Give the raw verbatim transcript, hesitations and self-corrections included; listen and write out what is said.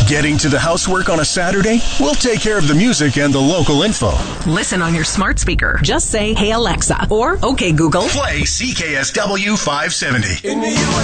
Getting to the housework on a Saturday? We'll take care of the music and the local info. Listen on your smart speaker. Just say, "Hey Alexa," or "Okay Google." Play C K S W five seventy. In the U S